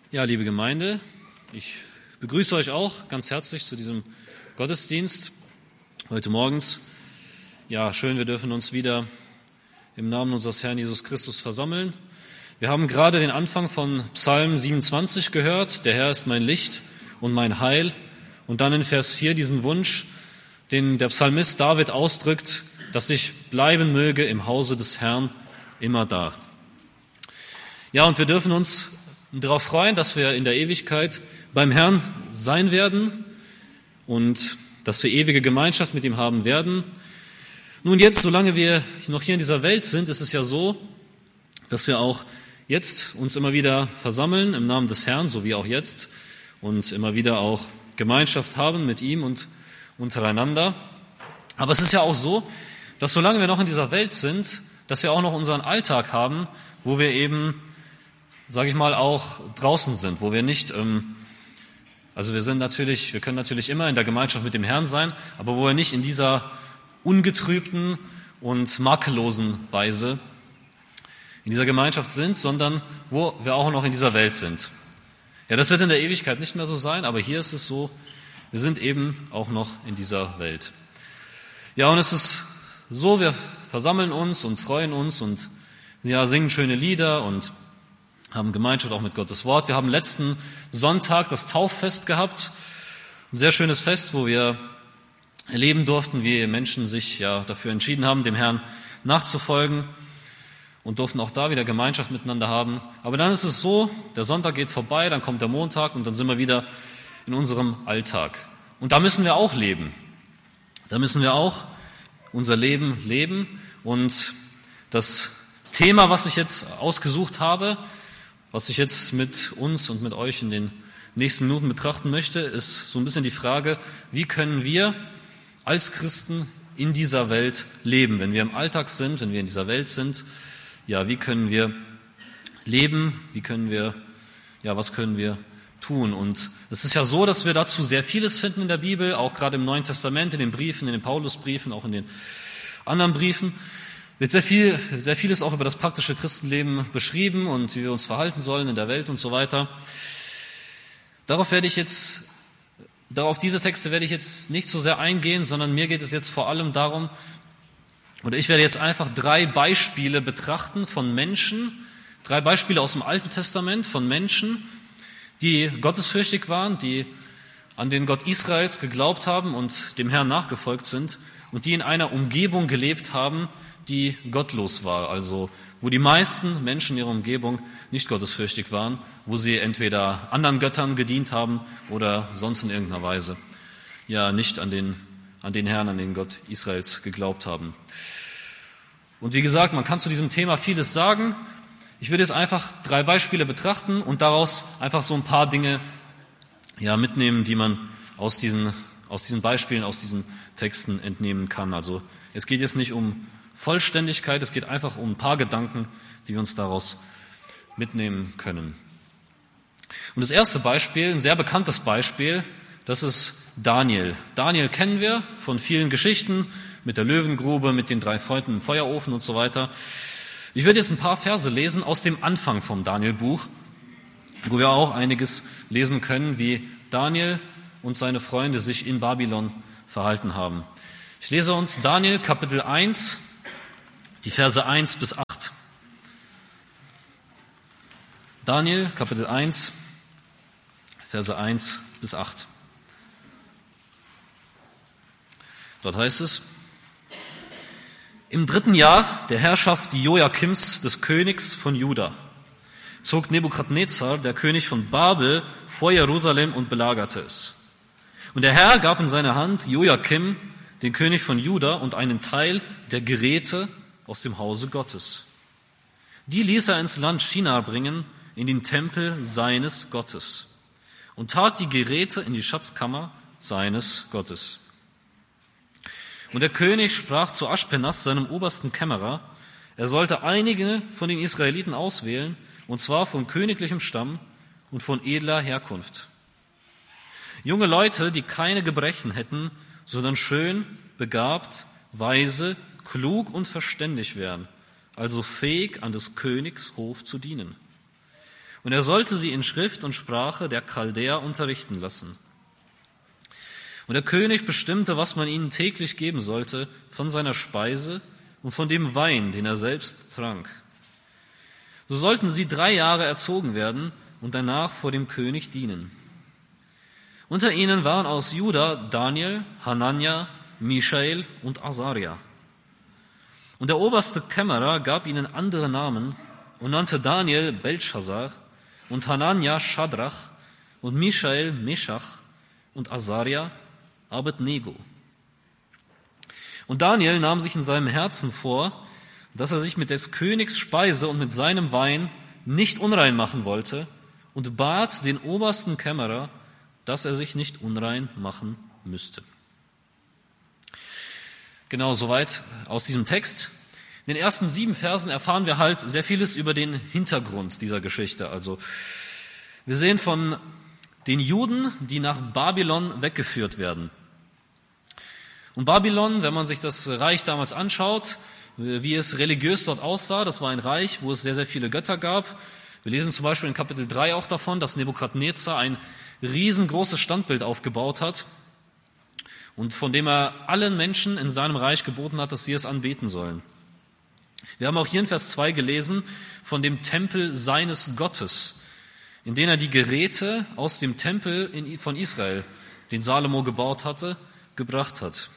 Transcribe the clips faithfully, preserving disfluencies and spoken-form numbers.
Ja, liebe Gemeinde, ich begrüße euch auch ganz herzlich zu diesem Gottesdienst heute morgens. Ja, schön, wir dürfen uns wieder im Namen unseres Herrn Jesus Christus versammeln. Wir haben gerade den Anfang von Psalm siebenundzwanzig gehört. Der Herr ist mein Licht und mein Heil. Und dann in Vers vier diesen Wunsch, den der Psalmist David ausdrückt, dass ich bleiben möge im Hause des Herrn immer da. Ja, und wir dürfen uns darauf freuen, dass wir in der Ewigkeit beim Herrn sein werden und dass wir ewige Gemeinschaft mit ihm haben werden. Nun jetzt, solange wir noch hier in dieser Welt sind, ist es ja so, dass wir auch jetzt uns immer wieder versammeln im Namen des Herrn, so wie auch jetzt, und immer wieder auch Gemeinschaft haben mit ihm und untereinander. Aber es ist ja auch so, dass solange wir noch in dieser Welt sind, dass wir auch noch unseren Alltag haben, wo wir eben, sage ich mal, auch draußen sind, wo wir nicht, ähm, also wir sind natürlich, wir können natürlich immer in der Gemeinschaft mit dem Herrn sein, aber wo wir nicht in dieser ungetrübten und makellosen Weise in dieser Gemeinschaft sind, sondern wo wir auch noch in dieser Welt sind. Ja, das wird in der Ewigkeit nicht mehr so sein, aber hier ist es so, wir sind eben auch noch in dieser Welt. Ja, und es ist so, wir versammeln uns und freuen uns und ja, singen schöne Lieder und haben Gemeinschaft auch mit Gottes Wort. Wir haben letzten Sonntag das Tauffest gehabt, ein sehr schönes Fest, wo wir erleben durften, wie Menschen sich ja dafür entschieden haben, dem Herrn nachzufolgen und durften auch da wieder Gemeinschaft miteinander haben. Aber dann ist es so, der Sonntag geht vorbei, dann kommt der Montag und dann sind wir wieder in unserem Alltag. Und da müssen wir auch leben. Da müssen wir auch unser Leben leben. Und das Thema, was ich jetzt ausgesucht habe, was ich jetzt mit uns und mit euch in den nächsten Minuten betrachten möchte, ist so ein bisschen die Frage, wie können wir als Christen in dieser Welt leben? Wenn wir im Alltag sind, wenn wir in dieser Welt sind, ja, wie können wir leben? Wie können wir, ja, was können wir tun? Und es ist ja so, dass wir dazu sehr vieles finden in der Bibel, auch gerade im Neuen Testament, in den Briefen, in den Paulusbriefen, auch in den anderen Briefen. Wird sehr viel, sehr vieles auch über das praktische Christenleben beschrieben und wie wir uns verhalten sollen in der Welt und so weiter. Darauf werde ich jetzt, darauf diese Texte werde ich jetzt nicht so sehr eingehen, sondern mir geht es jetzt vor allem darum, oder ich werde jetzt einfach drei Beispiele betrachten von Menschen, drei Beispiele aus dem Alten Testament von Menschen, die gottesfürchtig waren, die an den Gott Israels geglaubt haben und dem Herrn nachgefolgt sind und die in einer Umgebung gelebt haben, die gottlos war, also wo die meisten Menschen in ihrer Umgebung nicht gottesfürchtig waren, wo sie entweder anderen Göttern gedient haben oder sonst in irgendeiner Weise ja nicht an den, an den Herrn, an den Gott Israels geglaubt haben. Und wie gesagt, man kann zu diesem Thema vieles sagen. Ich würde jetzt einfach drei Beispiele betrachten und daraus einfach so ein paar Dinge ja, mitnehmen, die man aus diesen, aus diesen Beispielen, aus diesen Texten entnehmen kann. Also es geht jetzt nicht um Vollständigkeit, es geht einfach um ein paar Gedanken, die wir uns daraus mitnehmen können. Und das erste Beispiel, ein sehr bekanntes Beispiel, das ist Daniel. Daniel kennen wir von vielen Geschichten, mit der Löwengrube, mit den drei Freunden im Feuerofen und so weiter. Ich werde jetzt ein paar Verse lesen aus dem Anfang vom Daniel-Buch, wo wir auch einiges lesen können, wie Daniel und seine Freunde sich in Babylon verhalten haben. Ich lese uns Daniel Kapitel eins, die Verse eins bis acht. Daniel, Kapitel eins, Verse eins bis acht. Dort heißt es: Im dritten Jahr der Herrschaft Joachims, des Königs von Juda, zog Nebukadnezar, der König von Babel, vor Jerusalem und belagerte es. Und der Herr gab in seine Hand Joachim, den König von Juda, und einen Teil der Geräte aus dem Hause Gottes. Die ließ er ins Land China bringen, in den Tempel seines Gottes, und tat die Geräte in die Schatzkammer seines Gottes. Und der König sprach zu Aschpenas, seinem obersten Kämmerer, er sollte einige von den Israeliten auswählen, und zwar von königlichem Stamm und von edler Herkunft. Junge Leute, die keine Gebrechen hätten, sondern schön, begabt, weise, klug und verständig wären, also fähig, an des Königs Hof zu dienen. und er sollte sie in Schrift und Sprache der Chaldäer unterrichten lassen. Und der König bestimmte, was man ihnen täglich geben sollte von seiner Speise und von dem Wein, den er selbst trank. So sollten sie drei Jahre erzogen werden und danach vor dem König dienen. Unter ihnen waren aus Juda Daniel, Hanania, Mischael und Asaria. Und der oberste Kämmerer gab ihnen andere Namen und nannte Daniel Belshazzar und Hanania Schadrach und Mischael Meschach und Asaria Abednego. Und Daniel nahm sich in seinem Herzen vor, dass er sich mit des Königs Speise und mit seinem Wein nicht unrein machen wollte und bat den obersten Kämmerer, dass er sich nicht unrein machen müsste. Genau, soweit aus diesem Text. In den ersten sieben Versen erfahren wir halt sehr vieles über den Hintergrund dieser Geschichte. Also wir sehen von den Juden, die nach Babylon weggeführt werden. Und Babylon, wenn man sich das Reich damals anschaut, wie es religiös dort aussah, das war ein Reich, wo es sehr, sehr viele Götter gab. Wir lesen zum Beispiel in Kapitel drei auch davon, dass Nebukadnezar ein riesengroßes Standbild aufgebaut hat und von dem er allen Menschen in seinem Reich geboten hat, dass sie es anbeten sollen. Wir haben auch hier in Vers zwei gelesen von dem Tempel seines Gottes, in den er die Geräte aus dem Tempel von Israel, den Salomo gebaut hatte, gebracht hat.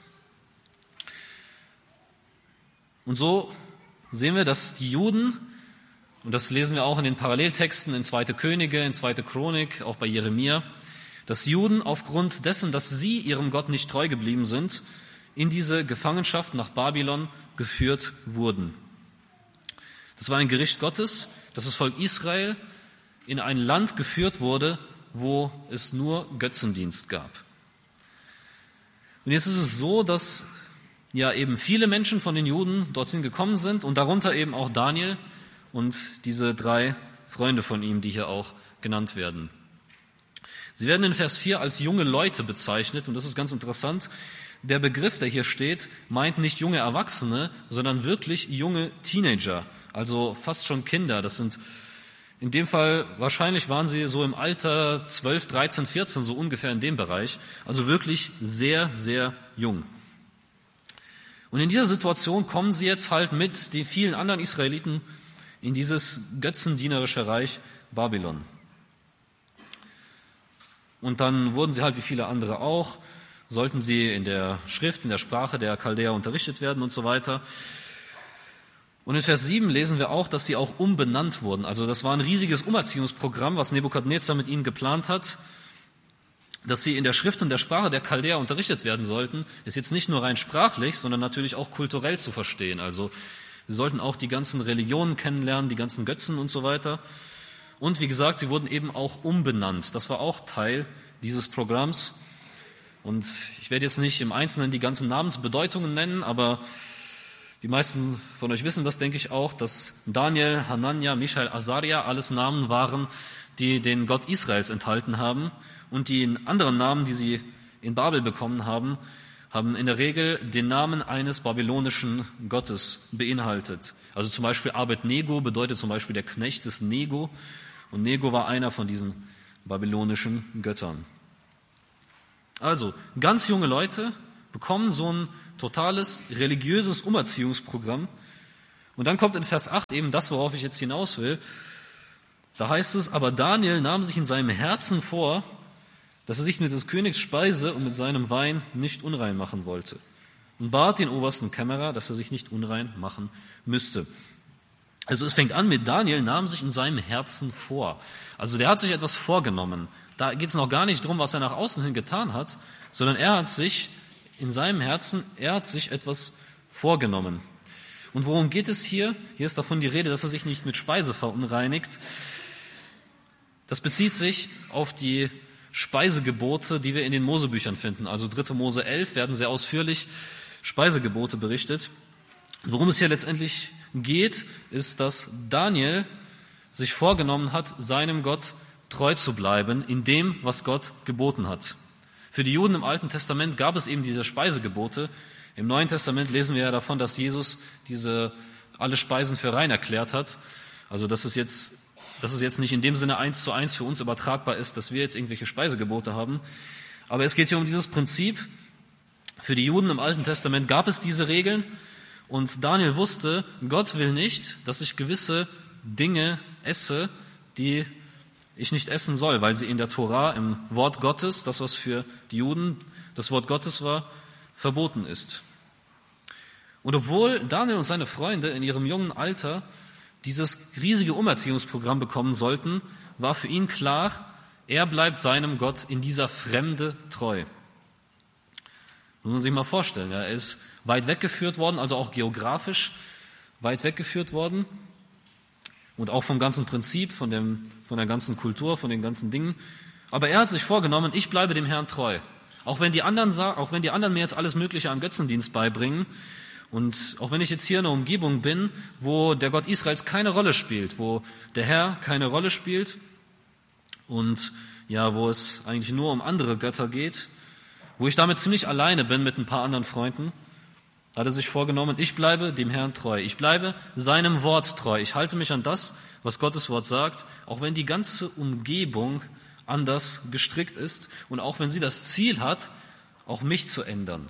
Und so sehen wir, dass die Juden, und das lesen wir auch in den Paralleltexten in zweite Könige, in zweite Chronik, auch bei Jeremia, dass Juden aufgrund dessen, dass sie ihrem Gott nicht treu geblieben sind, in diese Gefangenschaft nach Babylon geführt wurden. Das war ein Gericht Gottes, dass das Volk Israel in ein Land geführt wurde, wo es nur Götzendienst gab. Und jetzt ist es so, dass ja eben viele Menschen von den Juden dorthin gekommen sind und darunter eben auch Daniel und diese drei Freunde von ihm, die hier auch genannt werden. Sie werden in Vers vier als junge Leute bezeichnet und das ist ganz interessant. Der Begriff, der hier steht, meint nicht junge Erwachsene, sondern wirklich junge Teenager, also fast schon Kinder. Das sind in dem Fall, wahrscheinlich waren sie so im Alter zwölf, dreizehn, vierzehn, so ungefähr in dem Bereich, also wirklich sehr, sehr jung. Und in dieser Situation kommen sie jetzt halt mit den vielen anderen Israeliten in dieses götzendienerische Reich Babylon. Und dann wurden sie halt wie viele andere auch, sollten sie in der Schrift, in der Sprache der Chaldäer unterrichtet werden und so weiter. Und in Vers sieben lesen wir auch, dass sie auch umbenannt wurden. Also das war ein riesiges Umerziehungsprogramm, was Nebukadnezar mit ihnen geplant hat, dass sie in der Schrift und der Sprache der Chaldäer unterrichtet werden sollten, ist jetzt nicht nur rein sprachlich, sondern natürlich auch kulturell zu verstehen. Also sie sollten auch die ganzen Religionen kennenlernen, die ganzen Götzen und so weiter. Und wie gesagt, sie wurden eben auch umbenannt. Das war auch Teil dieses Programms. Und ich werde jetzt nicht im Einzelnen die ganzen Namensbedeutungen nennen, aber die meisten von euch wissen das, denke ich auch, dass Daniel, Hanania, Mischael, Asaria alles Namen waren, die den Gott Israels enthalten haben. Und die anderen Namen, die sie in Babel bekommen haben, haben in der Regel den Namen eines babylonischen Gottes beinhaltet. Also zum Beispiel Abednego bedeutet zum Beispiel der Knecht des Nego. Und Nego war einer von diesen babylonischen Göttern. Also ganz junge Leute bekommen so ein totales religiöses Umerziehungsprogramm. Und dann kommt in Vers acht eben das, worauf ich jetzt hinaus will. Da heißt es, aber Daniel nahm sich in seinem Herzen vor, dass er sich mit des Königs Speise und mit seinem Wein nicht unrein machen wollte. Und bat den obersten Kämmerer, dass er sich nicht unrein machen müsste. Also es fängt an mit Daniel, nahm sich in seinem Herzen vor. Also der hat sich etwas vorgenommen. Da geht es noch gar nicht darum, was er nach außen hin getan hat, sondern er hat sich in seinem Herzen, er hat sich etwas vorgenommen. Und worum geht es hier? Hier ist davon die Rede, dass er sich nicht mit Speise verunreinigt. Das bezieht sich auf die Speisegebote, die wir in den Mosebüchern finden. Also dritte Mose elf werden sehr ausführlich Speisegebote berichtet. Worum es hier letztendlich geht, ist, dass Daniel sich vorgenommen hat, seinem Gott treu zu bleiben in dem, was Gott geboten hat. Für die Juden im Alten Testament gab es eben diese Speisegebote. Im Neuen Testament lesen wir ja davon, dass Jesus diese alle Speisen für rein erklärt hat. Also dass es jetzt dass es jetzt nicht in dem Sinne eins zu eins für uns übertragbar ist, dass wir jetzt irgendwelche Speisegebote haben. Aber es geht hier um dieses Prinzip. Für die Juden im Alten Testament gab es diese Regeln und Daniel wusste, Gott will nicht, dass ich gewisse Dinge esse, die ich nicht essen soll, weil sie in der Tora, im Wort Gottes, das was für die Juden das Wort Gottes war, verboten ist. Und obwohl Daniel und seine Freunde in ihrem jungen Alter dieses riesige Umerziehungsprogramm bekommen sollten, war für ihn klar, er bleibt seinem Gott in dieser Fremde treu. Muss man sich mal vorstellen, ja, er ist weit weggeführt worden, also auch geografisch weit weggeführt worden und auch vom ganzen Prinzip, von, dem, von der ganzen Kultur, von den ganzen Dingen. Aber er hat sich vorgenommen, ich bleibe dem Herrn treu. Auch wenn die anderen, auch wenn die anderen mir jetzt alles Mögliche an Götzendienst beibringen und auch wenn ich jetzt hier in einer Umgebung bin, wo der Gott Israels keine Rolle spielt, wo der Herr keine Rolle spielt und ja, wo es eigentlich nur um andere Götter geht, wo ich damit ziemlich alleine bin mit ein paar anderen Freunden, hat er sich vorgenommen, ich bleibe dem Herrn treu. Ich bleibe seinem Wort treu. Ich halte mich an das, was Gottes Wort sagt, auch wenn die ganze Umgebung anders gestrickt ist und auch wenn sie das Ziel hat, auch mich zu ändern.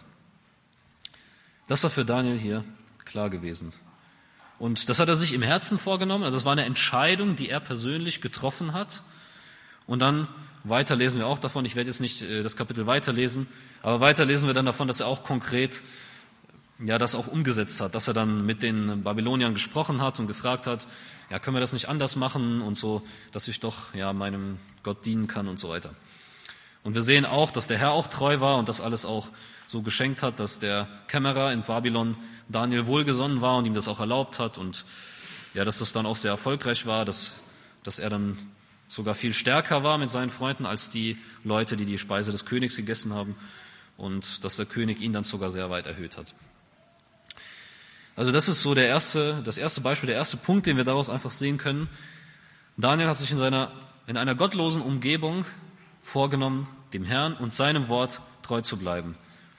Das war für Daniel hier klar gewesen. Und das hat er sich im Herzen vorgenommen, also es war eine Entscheidung, die er persönlich getroffen hat. Und dann weiter lesen wir auch davon, ich werde jetzt nicht das Kapitel weiterlesen, aber weiter lesen wir dann davon, dass er auch konkret ja, das auch umgesetzt hat, dass er dann mit den Babyloniern gesprochen hat und gefragt hat, ja, können wir das nicht anders machen und so, dass ich doch ja meinem Gott dienen kann und so weiter. Und wir sehen auch, dass der Herr auch treu war und das alles auch so geschenkt hat, dass der Kämmerer in Babylon Daniel wohlgesonnen war und ihm das auch erlaubt hat und ja, dass das dann auch sehr erfolgreich war, dass, dass er dann sogar viel stärker war mit seinen Freunden als die Leute, die die Speise des Königs gegessen haben und dass der König ihn dann sogar sehr weit erhöht hat. Also das ist so der erste, das erste Beispiel, der erste Punkt, den wir daraus einfach sehen können. Daniel hat sich in seiner, in einer gottlosen Umgebung vorgenommen, dem Herrn und seinem Wort treu zu bleiben.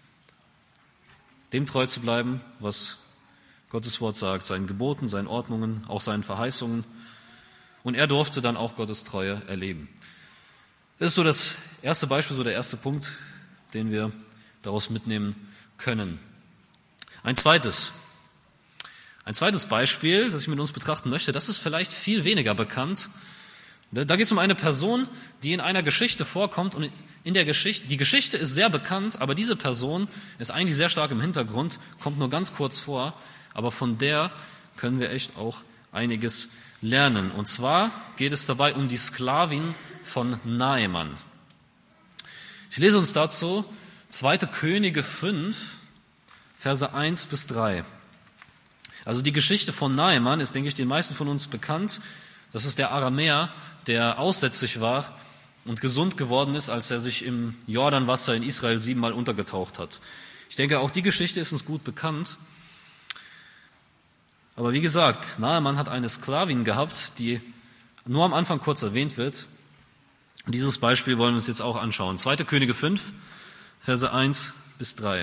Dem treu zu bleiben, was Gottes Wort sagt, seinen Geboten, seinen Ordnungen, auch seinen Verheißungen. Und er durfte dann auch Gottes Treue erleben. Das ist so das erste Beispiel, so der erste Punkt, den wir daraus mitnehmen können. Ein zweites, ein zweites Beispiel, das ich mit uns betrachten möchte, das ist vielleicht viel weniger bekannt. Da geht es um eine Person, die in einer Geschichte vorkommt und in der Geschichte, die Geschichte ist sehr bekannt, aber diese Person ist eigentlich sehr stark im Hintergrund, kommt nur ganz kurz vor, aber von der können wir echt auch einiges lernen. Und zwar geht es dabei um die Sklavin von Naeman. Ich lese uns dazu zweite Könige fünf, Verse eins bis drei. Also die Geschichte von Naeman ist, denke ich, den meisten von uns bekannt. Das ist der Aramäer, der aussätzlich war und gesund geworden ist, als er sich im Jordanwasser in Israel siebenmal untergetaucht hat. Ich denke, auch die Geschichte ist uns gut bekannt. Aber wie gesagt, Naeman hat eine Sklavin gehabt, die nur am Anfang kurz erwähnt wird. Und dieses Beispiel wollen wir uns jetzt auch anschauen. zweite Könige fünf, Verse eins bis drei.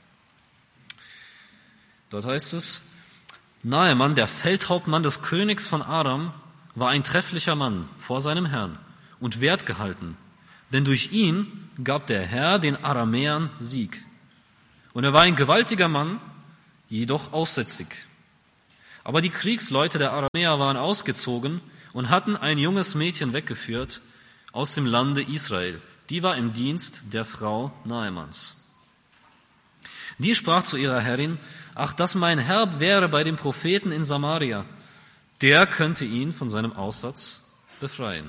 Dort heißt es, Naeman, der Feldhauptmann des Königs von Aram, war ein trefflicher Mann vor seinem Herrn und wertgehalten, denn durch ihn gab der Herr den Aramäern Sieg. Und er war ein gewaltiger Mann, jedoch aussätzig. Aber die Kriegsleute der Aramäer waren ausgezogen und hatten ein junges Mädchen weggeführt aus dem Lande Israel. Die war im Dienst der Frau Naemans. Die sprach zu ihrer Herrin, ach, dass mein Herr wäre bei dem Propheten in Samaria, der könnte ihn von seinem Aussatz befreien.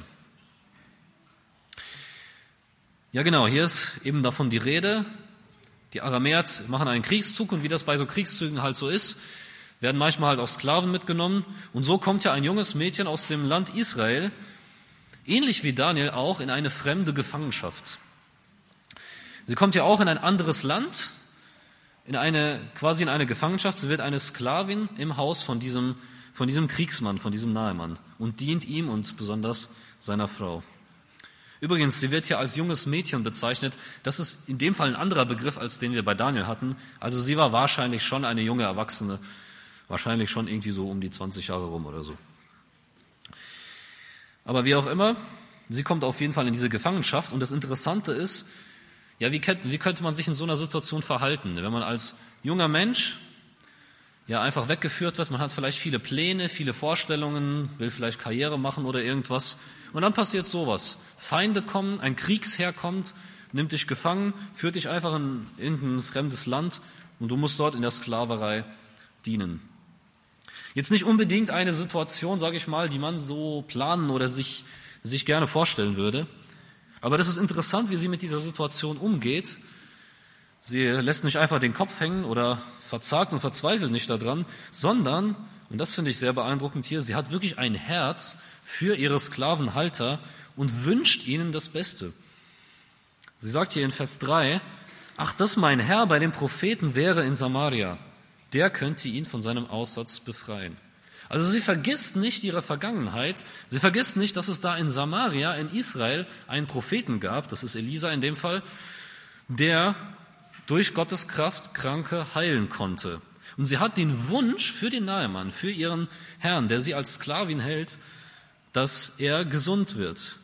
Ja genau, hier ist eben davon die Rede. Die Aramäer machen einen Kriegszug und wie das bei so Kriegszügen halt so ist, werden manchmal halt auch Sklaven mitgenommen. Und so kommt ja ein junges Mädchen aus dem Land Israel, ähnlich wie Daniel auch, in eine fremde Gefangenschaft. Sie kommt ja auch in ein anderes Land, in eine, quasi in eine Gefangenschaft. Sie wird eine Sklavin im Haus von diesem, von diesem Kriegsmann, von diesem Naeman und dient ihm und besonders seiner Frau. Übrigens, sie wird hier als junges Mädchen bezeichnet. Das ist in dem Fall ein anderer Begriff, als den wir bei Daniel hatten. Also sie war wahrscheinlich schon eine junge Erwachsene, wahrscheinlich schon irgendwie so um die zwanzig Jahre rum oder so. Aber wie auch immer, sie kommt auf jeden Fall in diese Gefangenschaft. Und das Interessante ist, ja, wie könnte, wie könnte man sich in so einer Situation verhalten? Wenn man als junger Mensch ja einfach weggeführt wird, man hat vielleicht viele Pläne, viele Vorstellungen, will vielleicht Karriere machen oder irgendwas. Und dann passiert sowas. Feinde kommen, ein Kriegsheer kommt, nimmt dich gefangen, führt dich einfach in irgendein fremdes Land und du musst dort in der Sklaverei dienen. Jetzt nicht unbedingt eine Situation, sage ich mal, die man so planen oder sich, sich gerne vorstellen würde. Aber das ist interessant, wie sie mit dieser Situation umgeht. Sie lässt nicht einfach den Kopf hängen oder verzagt und verzweifelt nicht daran, sondern, und das finde ich sehr beeindruckend hier, sie hat wirklich ein Herz für ihre Sklavenhalter und wünscht ihnen das Beste. Sie sagt hier in Vers drei, ach, dass mein Herr bei dem Propheten wäre in Samaria, der könnte ihn von seinem Aussatz befreien. Also sie vergisst nicht ihre Vergangenheit, sie vergisst nicht, dass es da in Samaria, in Israel, einen Propheten gab, das ist Elisa in dem Fall, der durch Gottes Kraft Kranke heilen konnte. Und sie hat den Wunsch für den Nahemann, für ihren Herrn, der sie als Sklavin hält, dass er gesund wird.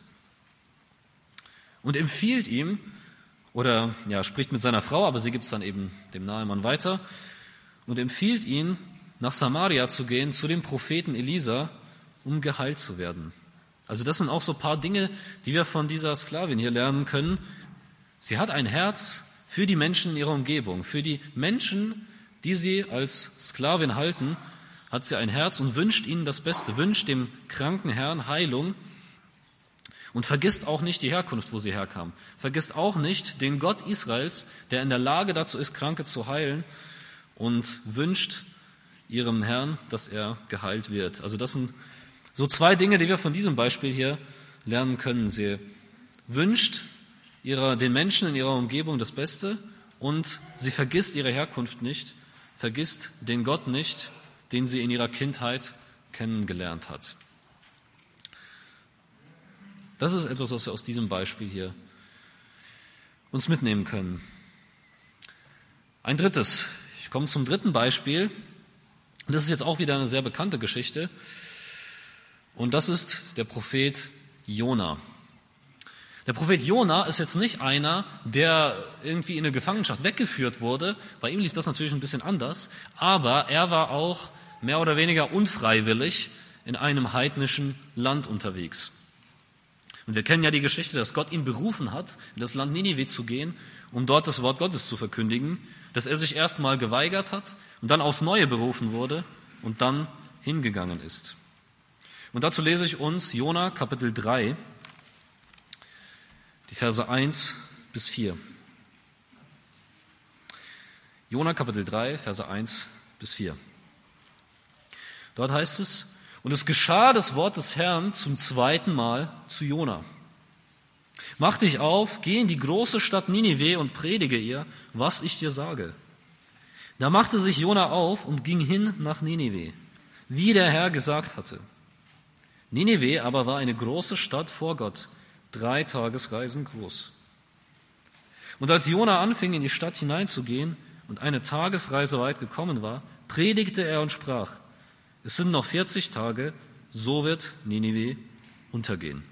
Und empfiehlt ihm, oder ja, spricht mit seiner Frau, aber sie gibt es dann eben dem Nahemann weiter, und empfiehlt ihn, nach Samaria zu gehen, zu dem Propheten Elisa, um geheilt zu werden. Also das sind auch so ein paar Dinge, die wir von dieser Sklavin hier lernen können. Sie hat ein Herz für die Menschen in ihrer Umgebung, für die Menschen, die sie als Sklavin halten, hat sie ein Herz und wünscht ihnen das Beste, wünscht dem kranken Herrn Heilung und vergisst auch nicht die Herkunft, wo sie herkam. Vergisst auch nicht den Gott Israels, der in der Lage dazu ist, Kranke zu heilen, und wünscht ihrem Herrn, dass er geheilt wird. Also das sind so zwei Dinge, die wir von diesem Beispiel hier lernen können. Sie wünscht ihrer, den Menschen in ihrer Umgebung das Beste und sie vergisst ihre Herkunft nicht, vergisst den Gott nicht, den sie in ihrer Kindheit kennengelernt hat. Das ist etwas, was wir aus diesem Beispiel hier uns mitnehmen können. Ein drittes. Ich komme zum dritten Beispiel. Und das ist jetzt auch wieder eine sehr bekannte Geschichte. Und das ist der Prophet Jona. Der Prophet Jona ist jetzt nicht einer, der irgendwie in eine Gefangenschaft weggeführt wurde. Bei ihm lief das natürlich ein bisschen anders. Aber er war auch mehr oder weniger unfreiwillig in einem heidnischen Land unterwegs. Und wir kennen ja die Geschichte, dass Gott ihn berufen hat, in das Land Ninive zu gehen, um dort das Wort Gottes zu verkündigen, dass er sich erstmal geweigert hat und dann aufs Neue berufen wurde und dann hingegangen ist. Und dazu lese ich uns Jona Kapitel drei, die Verse eins bis vier. Jona Kapitel drei, Verse eins bis vier. Dort heißt es, und es geschah das Wort des Herrn zum zweiten Mal zu Jona. Mach dich auf, geh in die große Stadt Ninive und predige ihr, was ich dir sage. Da machte sich Jona auf und ging hin nach Ninive, wie der Herr gesagt hatte. Ninive aber war eine große Stadt vor Gott, drei Tagesreisen groß. Und als Jona anfing, in die Stadt hineinzugehen und eine Tagesreise weit gekommen war, predigte er und sprach, es sind noch vierzig Tage, so wird Ninive untergehen.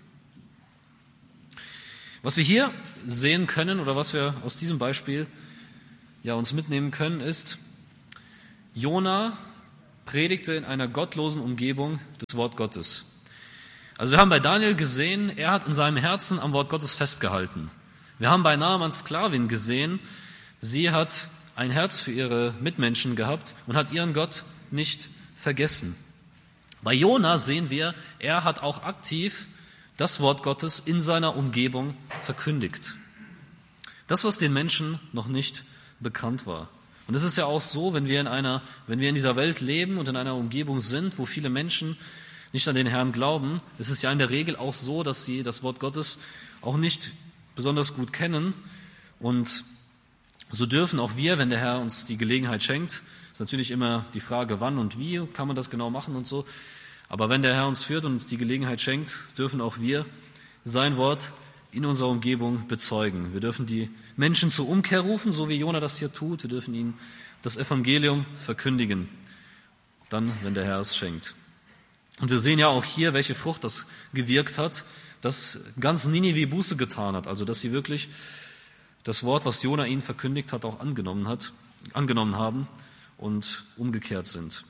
Was wir hier sehen können oder was wir aus diesem Beispiel ja uns mitnehmen können, ist, Jona predigte in einer gottlosen Umgebung das Wort Gottes. Also wir haben bei Daniel gesehen, er hat in seinem Herzen am Wort Gottes festgehalten. Wir haben bei Naamans Sklavin gesehen, sie hat ein Herz für ihre Mitmenschen gehabt und hat ihren Gott nicht vergessen. Bei Jona sehen wir, er hat auch aktiv das Wort Gottes in seiner Umgebung verkündigt. Das, was den Menschen noch nicht bekannt war. Und es ist ja auch so, wenn wir in einer, wenn wir in dieser Welt leben und in einer Umgebung sind, wo viele Menschen nicht an den Herrn glauben, ist es ja in der Regel auch so, dass sie das Wort Gottes auch nicht besonders gut kennen. Und so dürfen auch wir, wenn der Herr uns die Gelegenheit schenkt, ist natürlich immer die Frage, wann und wie kann man das genau machen und so. Aber wenn der Herr uns führt und uns die Gelegenheit schenkt, dürfen auch wir sein Wort in unserer Umgebung bezeugen. Wir dürfen die Menschen zur Umkehr rufen, so wie Jona das hier tut. Wir dürfen ihnen das Evangelium verkündigen, dann, wenn der Herr es schenkt. Und wir sehen ja auch hier, welche Frucht das gewirkt hat, dass ganz Ninive Buße getan hat, also dass sie wirklich das Wort, was Jona ihnen verkündigt hat, auch angenommen hat, angenommen haben und umgekehrt sind.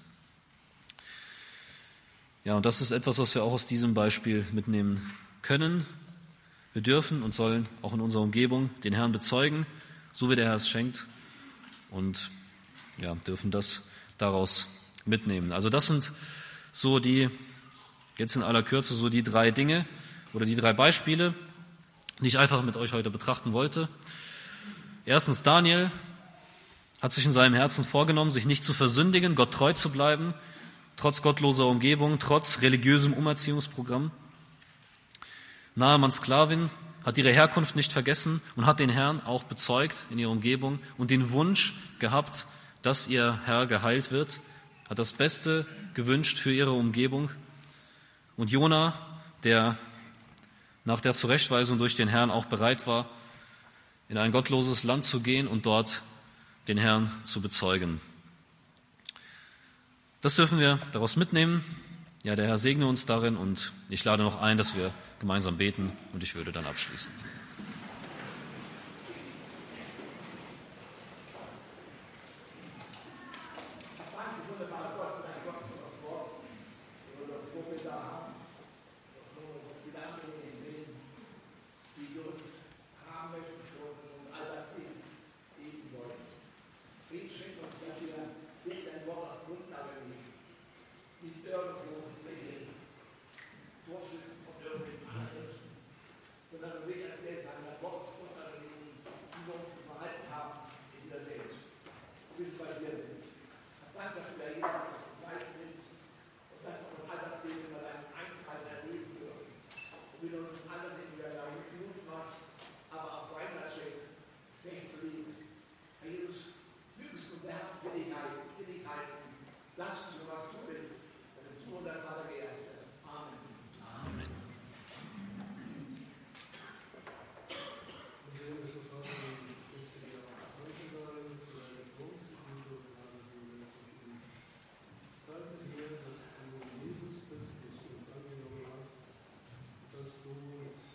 Ja, und das ist etwas, was wir auch aus diesem Beispiel mitnehmen können. Wir dürfen und sollen auch in unserer Umgebung den Herrn bezeugen, so wie der Herr es schenkt, und ja, dürfen das daraus mitnehmen. Also das sind so die, jetzt in aller Kürze, so die drei Dinge oder die drei Beispiele, die ich einfach mit euch heute betrachten wollte. Erstens, Daniel hat sich in seinem Herzen vorgenommen, sich nicht zu versündigen, Gott treu zu bleiben, trotz gottloser Umgebung, trotz religiösem Umerziehungsprogramm. Naamans Sklavin hat ihre Herkunft nicht vergessen und hat den Herrn auch bezeugt in ihrer Umgebung und den Wunsch gehabt, dass ihr Herr geheilt wird, hat das Beste gewünscht für ihre Umgebung. Und Jona, der nach der Zurechtweisung durch den Herrn auch bereit war, in ein gottloses Land zu gehen und dort den Herrn zu bezeugen. Das dürfen wir daraus mitnehmen. Ja, der Herr segne uns darin und ich lade noch ein, dass wir gemeinsam beten und ich würde dann abschließen. Dass du uns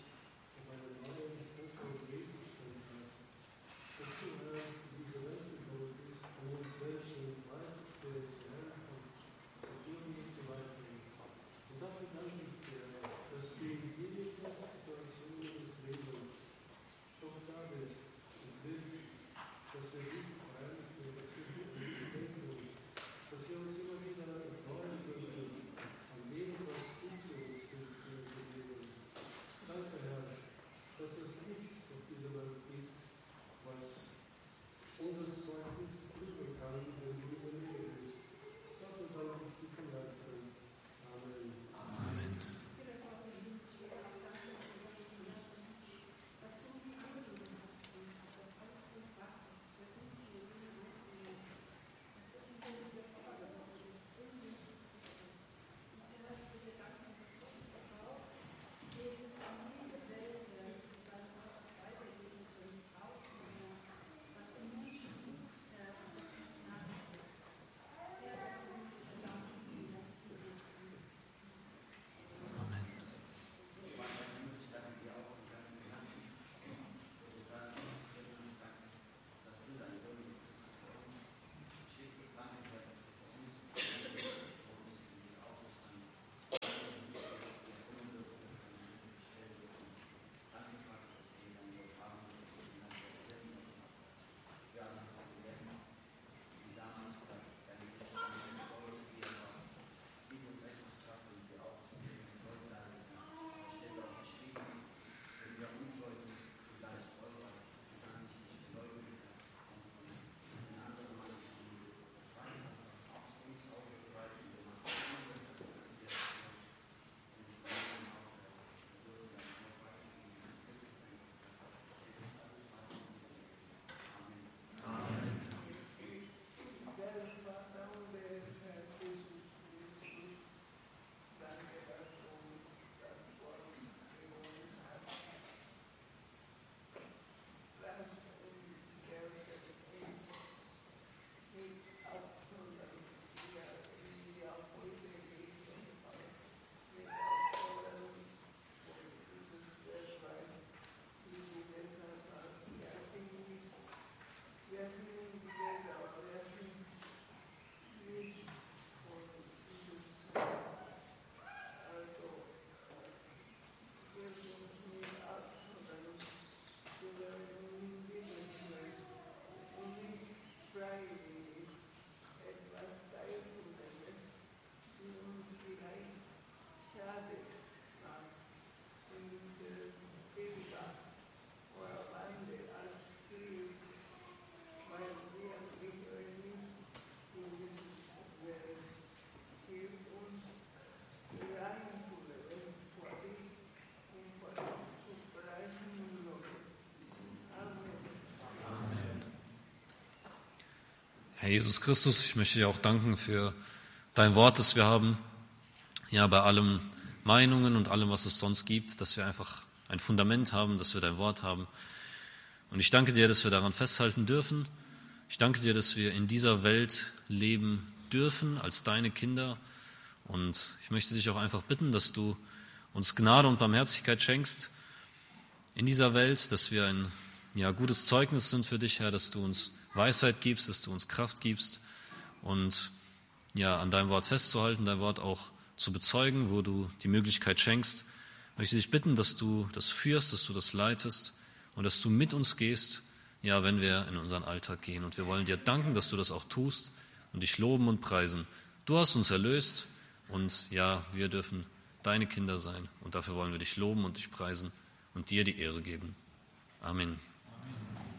Herr Jesus Christus, ich möchte dir auch danken für dein Wort, das wir haben. Ja, bei allen Meinungen und allem, was es sonst gibt, dass wir einfach ein Fundament haben, dass wir dein Wort haben. Und ich danke dir, dass wir daran festhalten dürfen. Ich danke dir, dass wir in dieser Welt leben dürfen als deine Kinder. Und ich möchte dich auch einfach bitten, dass du uns Gnade und Barmherzigkeit schenkst in dieser Welt, dass wir ein ja, gutes Zeugnis sind für dich, Herr, dass du uns Weisheit gibst, dass du uns Kraft gibst und ja, an deinem Wort festzuhalten, dein Wort auch zu bezeugen, wo du die Möglichkeit schenkst. Ich möchte dich bitten, dass du das führst, dass du das leitest und dass du mit uns gehst, ja, wenn wir in unseren Alltag gehen. Und wir wollen dir danken, dass du das auch tust und dich loben und preisen. Du hast uns erlöst und ja, wir dürfen deine Kinder sein. Und dafür wollen wir dich loben und dich preisen und dir die Ehre geben. Amen.